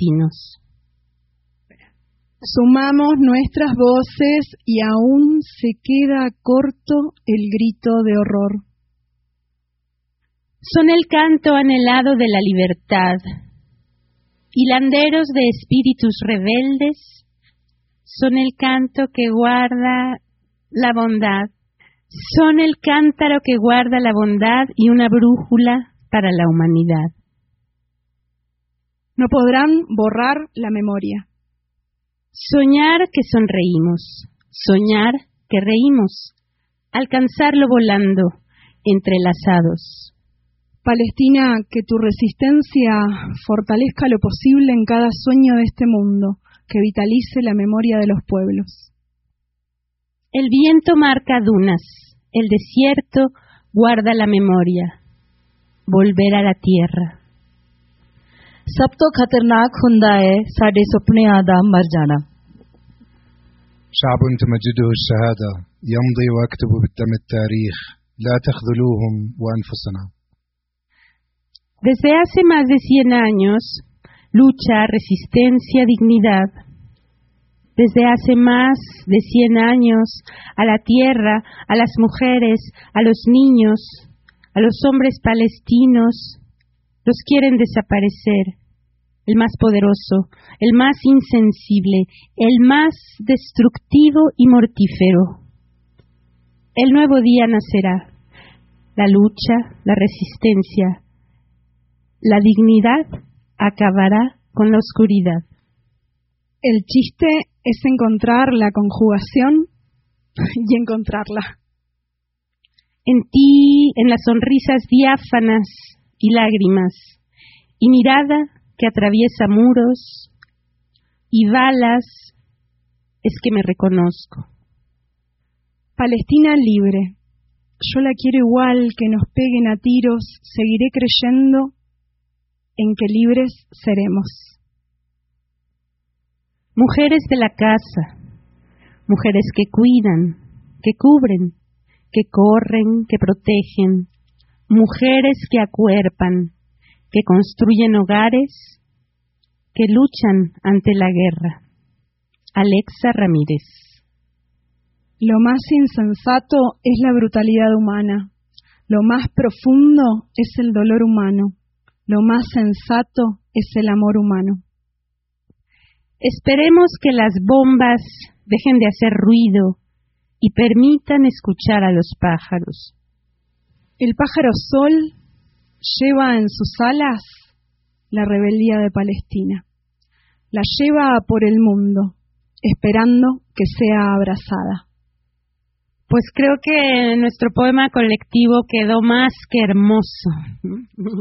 palestinos. Sumamos nuestras voces y aún se queda corto el grito de horror. Son el canto anhelado de la libertad, hilanderos de espíritus rebeldes, son el canto que guarda la bondad, son el cántaro que guarda la bondad y una brújula para la humanidad. No podrán borrar la memoria. Soñar que sonreímos, soñar que reímos, alcanzarlo volando, entrelazados. Palestina, que tu resistencia fortalezca lo posible en cada sueño de este mundo, que vitalice la memoria de los pueblos. El viento marca dunas, el desierto guarda la memoria. Volver a la tierra. सब तो खतरनाक हुंदा है साडे सुपने आदा मर जाना. شعب تمجده الشهادة يمضي ويكتب بالدم التاريخ لا تخذلوهم وأنفسنا. Desde hace más de 100 años, lucha, resistencia, dignidad. Desde hace más de 100 años, a la tierra, a las mujeres, a los niños, a los hombres palestinos, los quieren desaparecer. El más poderoso, el más insensible, el más destructivo y mortífero. El nuevo día nacerá. La lucha, la resistencia, la dignidad acabará con la oscuridad. El chiste es encontrar la conjugación y encontrarla. En ti, en las sonrisas diáfanas y lágrimas, y mirada que atraviesa muros, y balas, es que me reconozco. Palestina libre. Yo la quiero igual, que nos peguen a tiros, seguiré creyendo en que libres seremos. Mujeres de la casa, mujeres que cuidan, que cubren, que corren, que protegen, mujeres que acuerpan, que construyen hogares, que luchan ante la guerra. Alexa Ramírez. Lo más insensato es la brutalidad humana, lo más profundo es el dolor humano, lo más sensato es el amor humano. Esperemos que las bombas dejen de hacer ruido y permitan escuchar a los pájaros. El pájaro sol lleva en sus alas la rebeldía de Palestina. La lleva por el mundo, esperando que sea abrazada. Pues creo que nuestro poema colectivo quedó más que hermoso.